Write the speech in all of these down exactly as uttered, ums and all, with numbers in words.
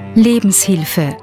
Lebenshilfe.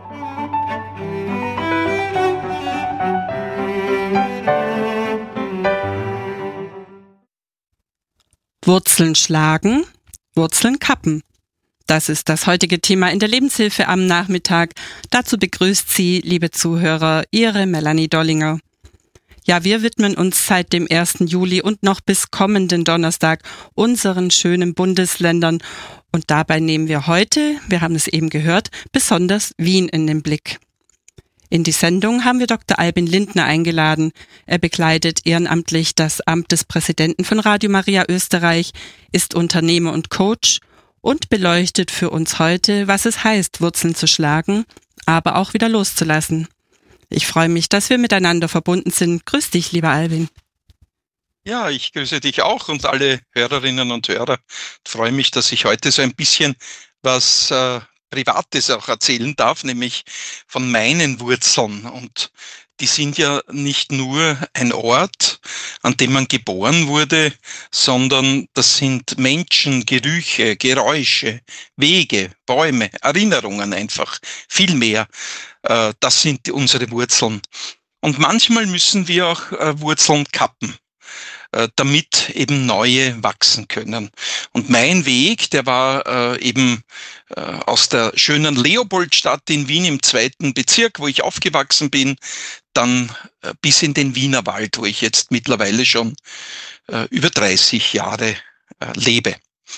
Wurzeln schlagen, Wurzeln kappen. Das ist das heutige Thema in der Lebenshilfe am Nachmittag. Dazu begrüßt Sie, liebe Zuhörer, Ihre Melanie Dollinger. Ja, wir widmen uns seit dem ersten Juli und noch bis kommenden Donnerstag unseren schönen Bundesländern. Und dabei nehmen wir heute, wir haben es eben gehört, besonders Wien in den Blick. In die Sendung haben wir Doktor Albin Lindner eingeladen. Er bekleidet ehrenamtlich das Amt des Präsidenten von Radio Maria Österreich, ist Unternehmer und Coach und beleuchtet für uns heute, was es heißt, Wurzeln zu schlagen, aber auch wieder loszulassen. Ich freue mich, dass wir miteinander verbunden sind. Grüß dich, lieber Albin. Ja, ich grüße dich auch und alle Hörerinnen und Hörer. Ich freue mich, dass ich heute so ein bisschen was äh, Privates auch erzählen darf, nämlich von meinen Wurzeln. Und die sind ja nicht nur ein Ort, an dem man geboren wurde, sondern das sind Menschen, Gerüche, Geräusche, Wege, Bäume, Erinnerungen einfach, viel mehr. Äh, das sind unsere Wurzeln. Und manchmal müssen wir auch äh, Wurzeln kappen, damit eben neue wachsen können. Und mein Weg, der war äh, eben äh, aus der schönen Leopoldstadt in Wien im zweiten Bezirk, wo ich aufgewachsen bin, dann äh, bis in den Wienerwald, wo ich jetzt mittlerweile schon äh, über dreißig Jahre äh, lebe.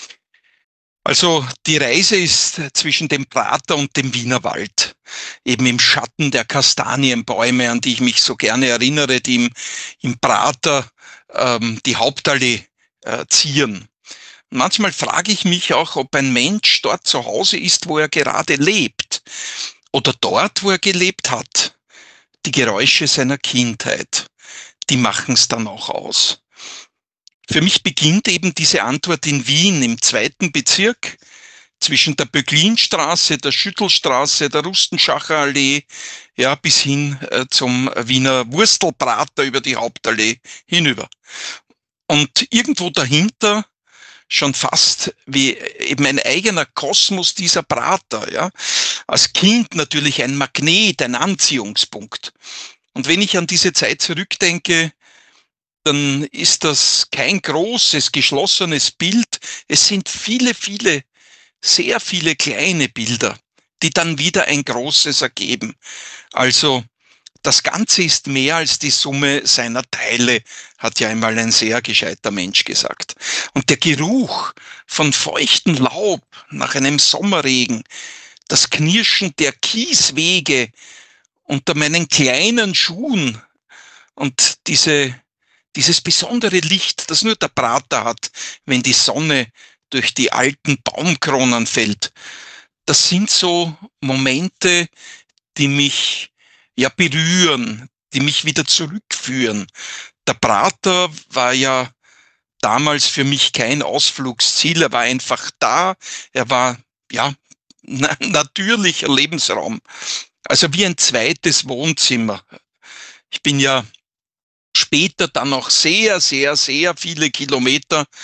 Also die Reise ist zwischen dem Prater und dem Wienerwald, eben im Schatten der Kastanienbäume, an die ich mich so gerne erinnere, die im, im Prater ähm, die Hauptallee äh, zieren. Manchmal frage ich mich auch, ob ein Mensch dort zu Hause ist, wo er gerade lebt, oder dort, wo er gelebt hat. Die Geräusche seiner Kindheit, die machen es dann auch aus. Für mich beginnt eben diese Antwort in Wien im zweiten Bezirk zwischen der Böcklinstraße, der Schüttelstraße, der Rustenschacher Allee, ja, bis hin äh, zum Wiener Wurstelprater über die Hauptallee hinüber. Und irgendwo dahinter schon fast wie eben ein eigener Kosmos dieser Prater, ja. Als Kind natürlich ein Magnet, ein Anziehungspunkt. Und wenn ich an diese Zeit zurückdenke, dann ist das kein großes, geschlossenes Bild. Es sind viele, viele, sehr viele kleine Bilder, die dann wieder ein großes ergeben. Also das Ganze ist mehr als die Summe seiner Teile, hat ja einmal ein sehr gescheiter Mensch gesagt. Und der Geruch von feuchtem Laub nach einem Sommerregen, das Knirschen der Kieswege unter meinen kleinen Schuhen und diese Dieses besondere Licht, das nur der Prater hat, wenn die Sonne durch die alten Baumkronen fällt, das sind so Momente, die mich ja berühren, die mich wieder zurückführen. Der Prater war ja damals für mich kein Ausflugsziel, er war einfach da, er war ja na- natürlicher Lebensraum, also wie ein zweites Wohnzimmer. Ich bin ja später dann noch sehr, sehr, sehr viele Kilometer